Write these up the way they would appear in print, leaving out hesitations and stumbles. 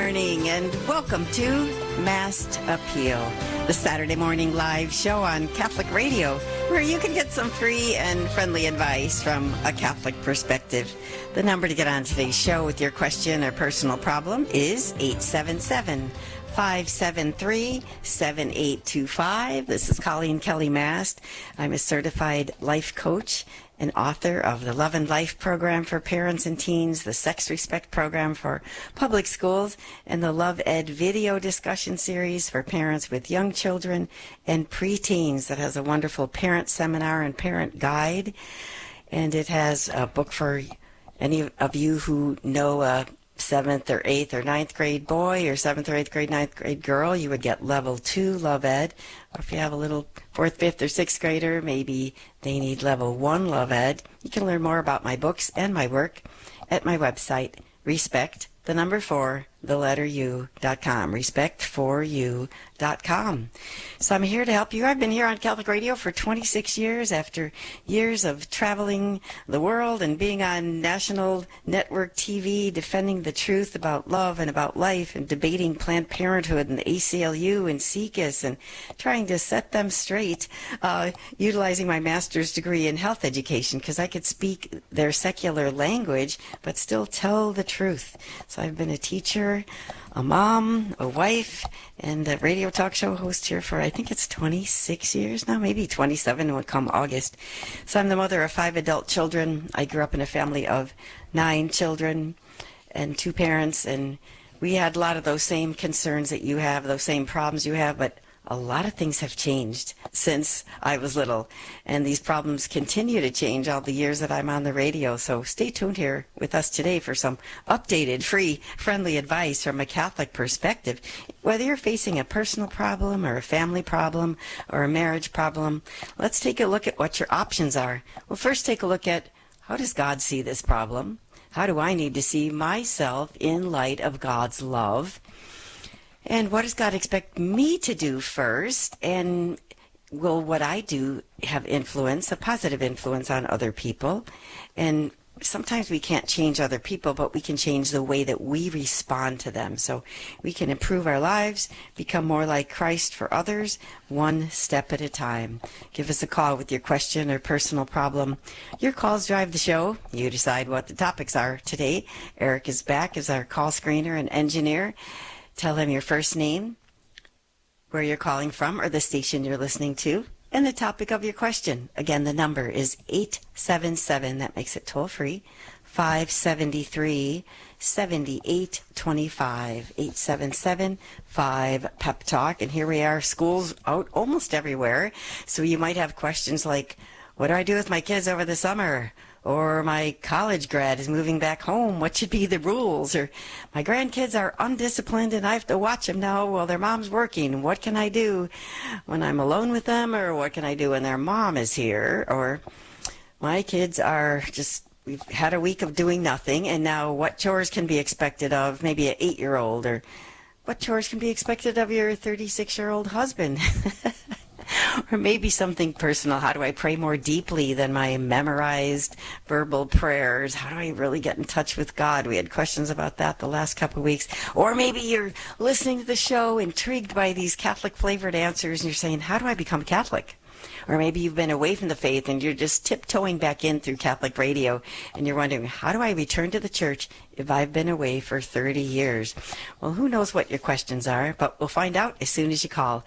morning and welcome to Masked Appeal, the Saturday morning live show on Catholic Radio, where you can get some free and friendly advice from a Catholic perspective. The number to get on today's show with your question or personal problem is 877-573-7825. This is Colleen Kelly Mast. I'm a certified life coach and author of the Love and Life program for parents and teens, the Sex Respect program for public schools, and the Love Ed video discussion series for parents with young children and preteens that has a wonderful parent seminar and parent guide. And it has a book for any of you who know a 7th or 8th or 9th grade boy or 7th or 8th grade, 9th grade girl. You would get level 2 Love Ed. Or if you have a little 4th, 5th, or 6th grader, maybe they need level 1 Love Ed. You can learn more about my books and my work at my website, respect4u.com, respect4u.com. So I'm here to help you. I've been here on Catholic Radio for 26 years after years of traveling the world and being on national network TV, defending the truth about love and about life and debating Planned Parenthood and the ACLU and SIECUS and trying to set them straight, utilizing my master's degree in health education because I could speak their secular language but still tell the truth. So I've been a teacher, a mom, a wife, and a radio talk show host here for, I think it's 26 years now, maybe 27 will come August. So I'm the mother of 5 adult children. I grew up in a family of 9 children and 2 parents, and we had a lot of those same concerns that you have, those same problems you have, but a lot of things have changed since I was little, and these problems continue to change all the years that I'm on the radio. So stay tuned here with us today for some updated, free, friendly advice from a Catholic perspective. Whether you're facing a personal problem or a family problem or a marriage problem, let's take a look at what your options are. Well, first take a look at, how does God see this problem? How do I need to see myself in light of God's love? And what does God expect me to do first? And will what I do have influence, a positive influence on other people? And sometimes we can't change other people, but we can change the way that we respond to them. So we can improve our lives, become more like Christ for others, one step at a time. Give us a call with your question or personal problem. Your calls drive the show. You decide what the topics are today. Eric is back as our call screener and engineer. Tell him your first name, where you're calling from, or the station you're listening to, and the topic of your question. Again, the number is 877, that makes it toll-free, 573-7825, 877-5-PEP-TALK. And here we are, schools out almost everywhere. So you might have questions like, what do I do with my kids over the summer? Or my college grad is moving back home. What should be the rules? Or my grandkids are undisciplined and I have to watch them now while their mom's working. What can I do when I'm alone with them? Or what can I do when their mom is here? Or my kids are just, we've had a week of doing nothing, and now what chores can be expected of maybe an 8-year-old? Or what chores can be expected of your 36-year-old husband? Or maybe something personal. How do I pray more deeply than my memorized verbal prayers? How do I really get in touch with God? We had questions about that the last couple of weeks. Or maybe you're listening to the show, intrigued by these Catholic-flavored answers, and you're saying, how do I become Catholic? Or maybe you've been away from the faith and you're just tiptoeing back in through Catholic radio, and you're wondering, how do I return to the church if I've been away for 30 years? Well, who knows what your questions are, but we'll find out as soon as you call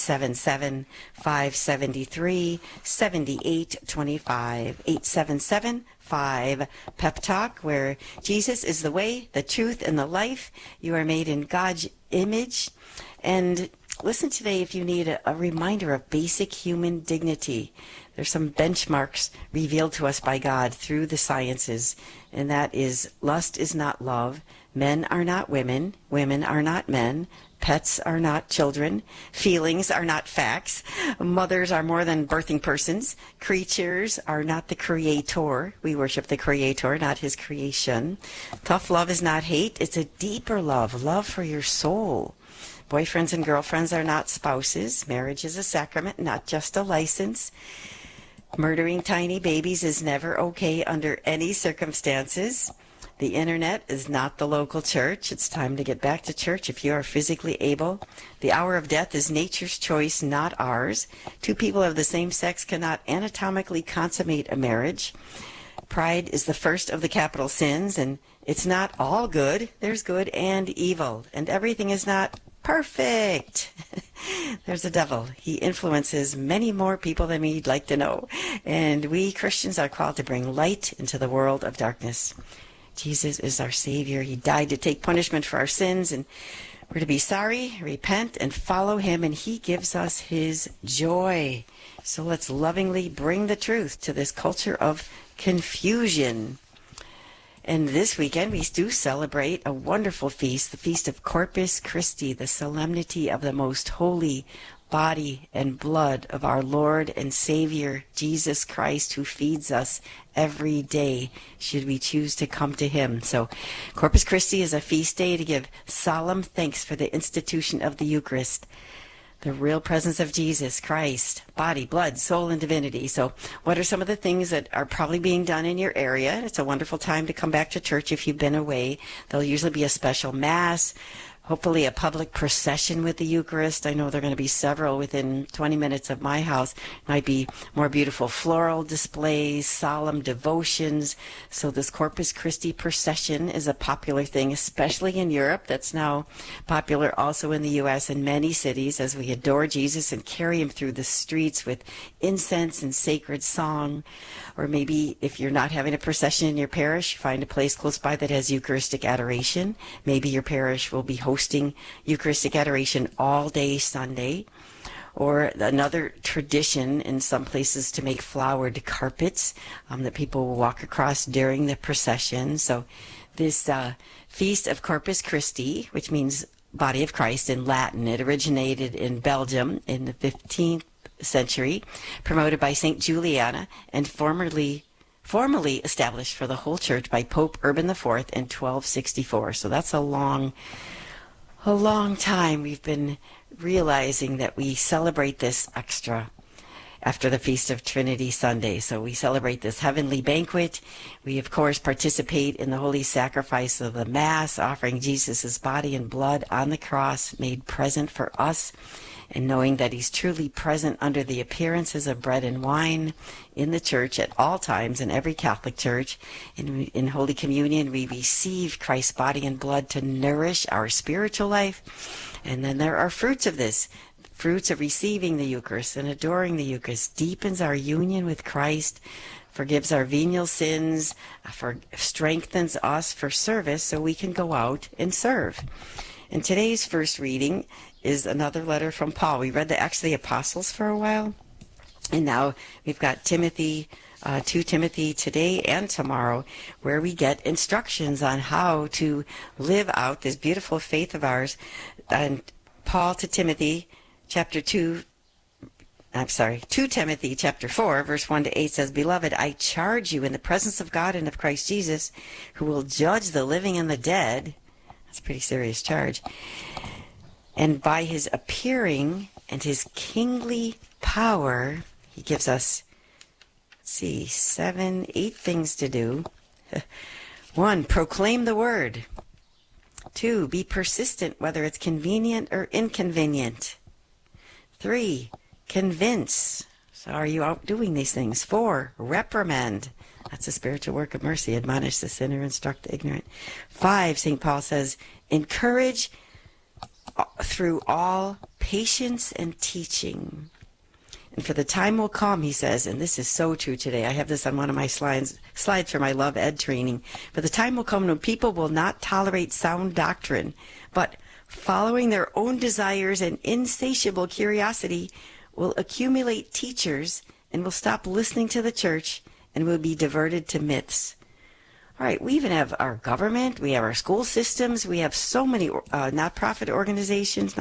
877-573-7825, 877-5-PEP-TALK, where Jesus is the way, the truth, and the life. You are made in God's image. And listen today if you need a reminder of basic human dignity. There's some benchmarks revealed to us by God through the sciences, and that is, lust is not love, men are not women, women are not men, pets are not children, feelings are not facts, mothers are more than birthing persons, creatures are not the creator. We worship the creator, not his creation. Tough love is not hate, it's a deeper love, love for your soul. Boyfriends and girlfriends are not spouses. Marriage is a sacrament, not just a license. Murdering tiny babies is never okay under any circumstances. The internet is not the local church. It's time to get back to church if you are physically able. The hour of death is nature's choice, not ours. Two people of the same sex cannot anatomically consummate a marriage. Pride is the first of the capital sins, and it's not all good. There's good and evil, and everything is not perfect. There's a devil. He influences many more people than we'd like to know, and we Christians are called to bring light into the world of darkness. Jesus is our Savior. He died to take punishment for our sins, and we're to be sorry, repent, and follow him, and he gives us his joy. So let's lovingly bring the truth to this culture of confusion. And this weekend we do celebrate a wonderful feast, the Feast of Corpus Christi, the solemnity of the most holy body and blood of our Lord and Savior, Jesus Christ, who feeds us every day, should we choose to come to him. So Corpus Christi is a feast day to give solemn thanks for the institution of the Eucharist, the real presence of Jesus Christ, body, blood, soul, and divinity. So what are some of the things that are probably being done in your area? It's a wonderful time to come back to church if you've been away. There'll usually be a special mass, hopefully a public procession with the Eucharist. I know there are going to be several within 20 minutes of my house. Might be more beautiful floral displays, solemn devotions. So this Corpus Christi procession is a popular thing, especially in Europe. That's now popular also in the U.S. in many cities as we adore Jesus and carry him through the streets with incense and sacred song. Or maybe if you're not having a procession in your parish, find a place close by that has Eucharistic adoration. Maybe your parish will be hosting Eucharistic adoration all day Sunday. Or another tradition in some places to make flowered carpets that people will walk across during the procession. So this Feast of Corpus Christi, which means Body of Christ in Latin, it originated in Belgium in the 15th century, promoted by St. Juliana, and formally established for the whole church by Pope Urban IV in 1264. So that's a long time we've been realizing that we celebrate this extra after the Feast of Trinity Sunday. So we celebrate this heavenly banquet. We, of course, participate in the holy sacrifice of the Mass, offering Jesus' body and blood on the cross made present for us, and knowing that he's truly present under the appearances of bread and wine in the church at all times in every Catholic church. In Holy Communion, we receive Christ's body and blood to nourish our spiritual life. And then there are fruits of this. Fruits of receiving the Eucharist and adoring the Eucharist deepens our union with Christ, forgives our venial sins, strengthens us for service so we can go out and serve. And today's first reading is another letter from Paul. We read the Acts of the Apostles for a while, and now we've got Timothy, 2 Timothy today and tomorrow, where we get instructions on how to live out this beautiful faith of ours. And Paul to Timothy, 2 Timothy chapter 4, verse 1 to 8 says, "Beloved, I charge you in the presence of God and of Christ Jesus, who will judge the living and the dead." That's a pretty serious charge. "And by his appearing and his kingly power," he gives us, 8 things to do. 1, proclaim the word. 2, be persistent, whether it's convenient or inconvenient. 3, convince. So are you out doing these things? 4, reprimand. That's a spiritual work of mercy. Admonish the sinner, instruct the ignorant. 5, St. Paul says, encourage through all patience and teaching. And for the time will come, he says, and this is so true today. I have this on one of my slides for my Love Ed training. For the time will come when people will not tolerate sound doctrine, but following their own desires and insatiable curiosity will accumulate teachers and will stop listening to the church and will be diverted to myths. All right, we even have our government, we have our school systems, we have so many not-for-profit organizations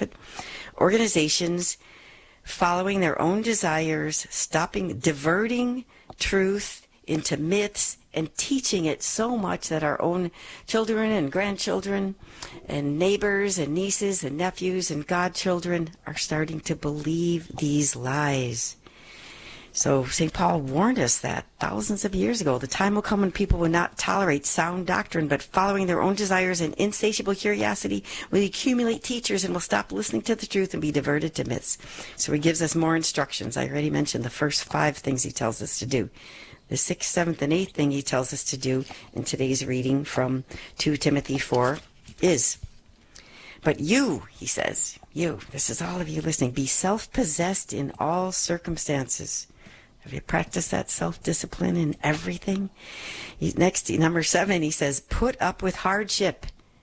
following their own desires, diverting truth into myths and teaching it so much that our own children and grandchildren and neighbors and nieces and nephews and godchildren are starting to believe these lies. So St. Paul warned us that thousands of years ago, the time will come when people will not tolerate sound doctrine, but following their own desires and insatiable curiosity will accumulate teachers and will stop listening to the truth and be diverted to myths. So he gives us more instructions. I already mentioned the first 5 things he tells us to do. The 6th, 7th, and 8th thing he tells us to do in today's reading from 2 Timothy 4 is, but you, he says, you, this is all of you listening, be self-possessed in all circumstances. Have you practiced that self-discipline in everything? Next, number 7, he says, put up with hardship.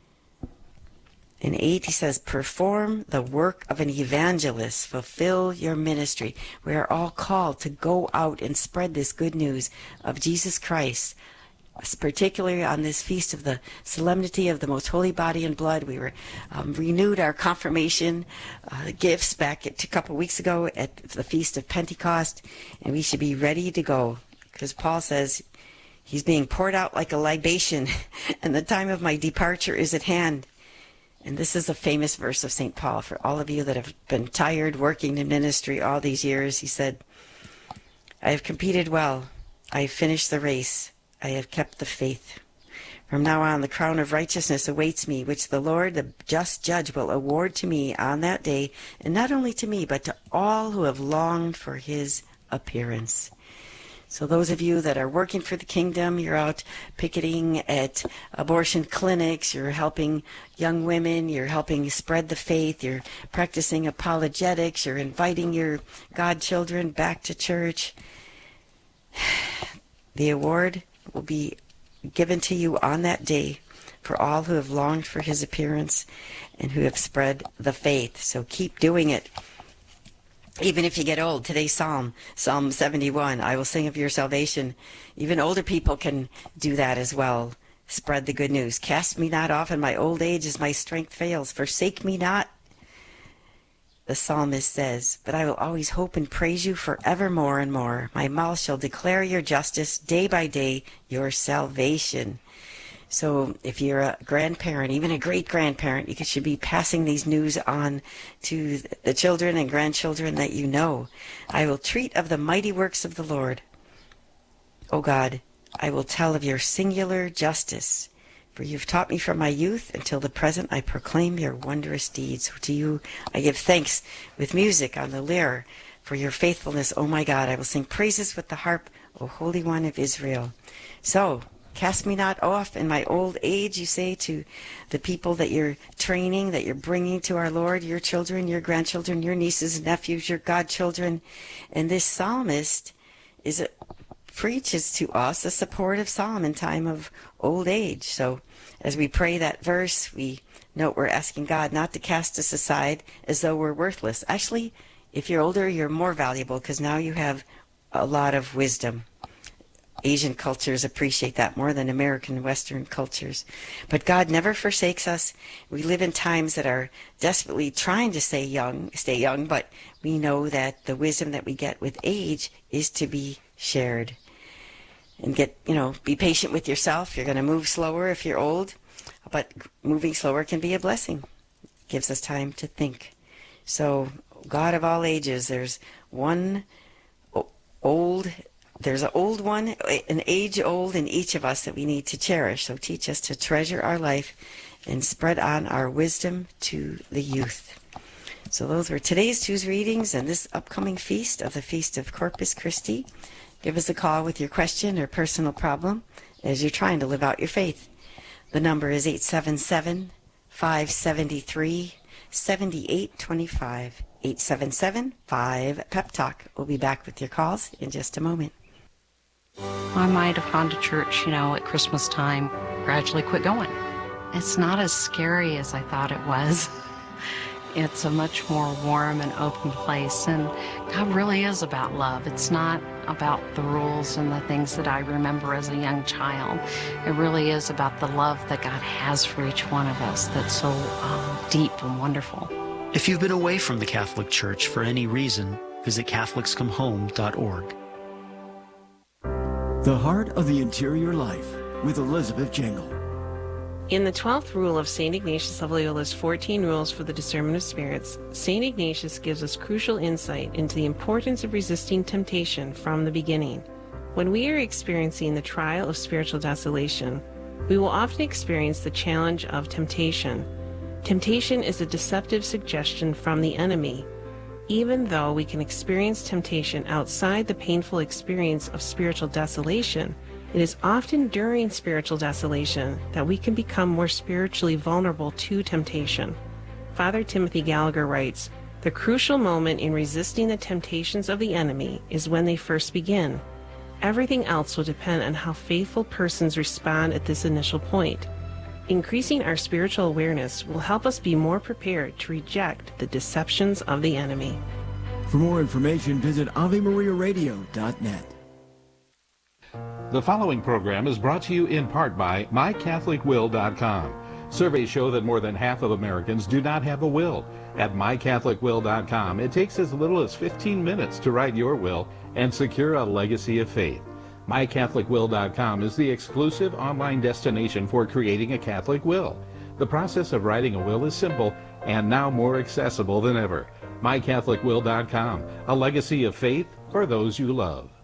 In 8, he says, perform the work of an evangelist. Fulfill your ministry. We are all called to go out and spread this good news of Jesus Christ, particularly on this feast of the solemnity of the most holy body and blood. We were renewed our confirmation gifts back a couple weeks ago at the feast of Pentecost, and we should be ready to go, because Paul says he's being poured out like a libation, and the time of my departure is at hand. And this is a famous verse of St. Paul for all of you that have been tired working in ministry all these years. He said, I have competed well. I have finished the race. I have kept the faith. From now on, the crown of righteousness awaits me, which the Lord, the just judge, will award to me on that day, and not only to me, but to all who have longed for his appearance. So those of you that are working for the kingdom, you're out picketing at abortion clinics, you're helping young women, you're helping spread the faith, you're practicing apologetics, you're inviting your godchildren back to church. The award will be given to you on that day for all who have longed for his appearance and who have spread the faith. So keep doing it. Even if you get old, today's Psalm 71, I will sing of your salvation. Even older people can do that as well. Spread the good news. Cast me not off in my old age as my strength fails. Forsake me not, the psalmist says, but I will always hope and praise you forever more and more. My mouth shall declare your justice, day by day, your salvation. So if you're a grandparent, even a great-grandparent, you should be passing these news on to the children and grandchildren that you know. I will treat of the mighty works of the Lord. O God, I will tell of your singular justice. For you've taught me from my youth until the present, I proclaim your wondrous deeds. To you I give thanks with music on the lyre for your faithfulness, O my God. I will sing praises with the harp, O Holy One of Israel. So, cast me not off in my old age, you say to the people that you're training, that you're bringing to our Lord, your children, your grandchildren, your nieces, nephews, your godchildren. And this psalmist preaches to us a supportive psalm in time of old age. So as we pray that verse, we note we're asking God not to cast us aside as though we're worthless. Actually, if you're older, you're more valuable because now you have a lot of wisdom. Asian cultures appreciate that more than American Western cultures. But God never forsakes us. We live in times that are desperately trying to stay young, but we know that the wisdom that we get with age is to be shared. And be patient with yourself. You're going to move slower if you're old, but moving slower can be a blessing. It gives us time to think. So, God of all ages, there's an old one, an age old in each of us that we need to cherish. So teach us to treasure our life and spread on our wisdom to the youth. So those were today's 2 readings and this upcoming feast of the Feast of Corpus Christi. Give us a call with your question or personal problem as you're trying to live out your faith. The number is 877-573-7825. 877-5-PEP-TALK. We'll be back with your calls in just a moment. I might have gone to church, at Christmas time, gradually quit going. It's not as scary as I thought it was. It's a much more warm and open place, and God really is about love. It's not about the rules and the things that I remember as a young child. It really is about the love that God has for each one of us that's so deep and wonderful. If you've been away from the Catholic Church for any reason, visit CatholicsComeHome.org. The Heart of the Interior Life with Elizabeth Jangle. In the 12th rule of St. Ignatius of Loyola's 14 Rules for the Discernment of Spirits, St. Ignatius gives us crucial insight into the importance of resisting temptation from the beginning. When we are experiencing the trial of spiritual desolation, we will often experience the challenge of temptation. Temptation is a deceptive suggestion from the enemy. Even though we can experience temptation outside the painful experience of spiritual desolation, it is often during spiritual desolation that we can become more spiritually vulnerable to temptation. Father Timothy Gallagher writes, "The crucial moment in resisting the temptations of the enemy is when they first begin. Everything else will depend on how faithful persons respond at this initial point. Increasing our spiritual awareness will help us be more prepared to reject the deceptions of the enemy." For more information, visit AveMariaRadio.net. The following program is brought to you in part by MyCatholicWill.com. Surveys show that more than half of Americans do not have a will. At MyCatholicWill.com, it takes as little as 15 minutes to write your will and secure a legacy of faith. MyCatholicWill.com is the exclusive online destination for creating a Catholic will. The process of writing a will is simple and now more accessible than ever. MyCatholicWill.com, a legacy of faith for those you love.